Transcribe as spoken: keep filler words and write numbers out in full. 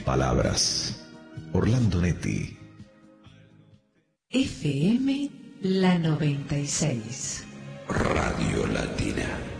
palabras. Orlando Netti. F M La noventa y seis. Radio Latina.